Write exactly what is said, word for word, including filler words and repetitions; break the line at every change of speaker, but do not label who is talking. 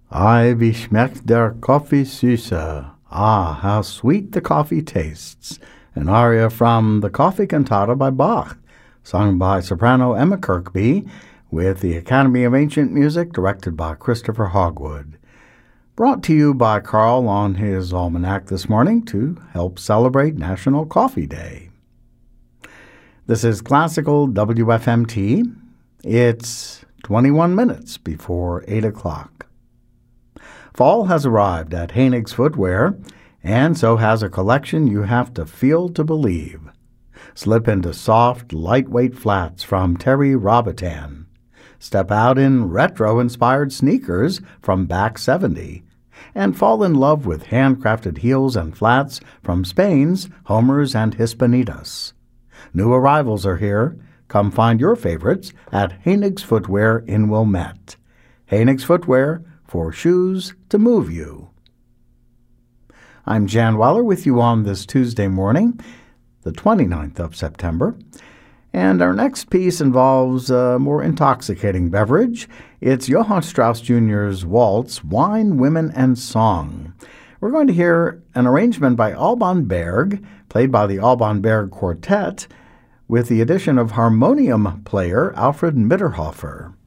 Ei, wie schmeckt der Kaffee süße? Ah, how sweet the coffee tastes. An aria from the Coffee Cantata by Bach, sung by soprano Emma Kirkby, with the Academy of Ancient Music directed by Christopher Hogwood. Brought to you by Carl on his almanac this morning to help celebrate National Coffee Day. This is Classical W F M T. It's twenty-one minutes before eight o'clock. Fall has arrived at Haenig's Footwear, and so has a collection you have to feel to believe. Slip into soft, lightweight flats from Terry Robitan. Step out in retro-inspired sneakers from Back seventy, and fall in love with handcrafted heels and flats from Spain's Homers and Hispanitas. New arrivals are here. Come find your favorites at Haenig's Footwear in Wilmette. Haenig's Footwear, for shoes to move you. I'm Jan Weller with you on this Tuesday morning, the twenty-ninth of September, and our next piece involves a more intoxicating beverage. It's Johann Strauss Junior's waltz, Wine, Women, and Song. We're going to hear an arrangement by Alban Berg, played by the Alban Berg Quartet, with the addition of harmonium player Alfred Mitterhofer.